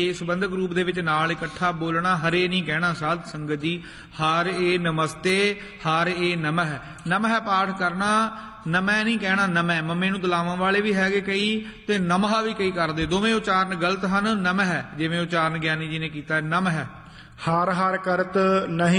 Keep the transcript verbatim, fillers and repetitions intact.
ਸੰਬੰਧਕ ਰੂਪ ਦੇ ਵਿੱਚ ਨਾਲ ਇਕੱਠਾ ਬੋਲਣਾ। ਹਰੇ ਨਹੀਂ ਕਹਿਣਾ ਸਾਧ ਸੰਗਤ ਜੀ, ਹਰ ਏ ਨਮਸਤੇ, ਹਰ ਏ ਨਮः। ਨਮः ਪਾਠ ਕਰਨਾ, ਨਮੈ ਨਹੀਂ ਕਹਿਣਾ। ਨਮੈ ਮਮੇ ਨੂੰ ਦਲਾਵਾਂ ਵਾਲੇ ਵੀ ਹੈਗੇ ਕਈ, ਤੇ ਨਮः ਵੀ ਕਈ ਕਰਦੇ। ਦੋਵੇਂ ਉਚਾਰਨ ਗਲਤ ਹਨ। ਨਮः ਜਿਵੇਂ ਉਚਾਰਨ ਗਿਆਨੀ ਜੀ ਨੇ ਕੀਤਾ ਨਮः। ਹਰ ਹਰ ਕਰਤ ਨਹੀਂ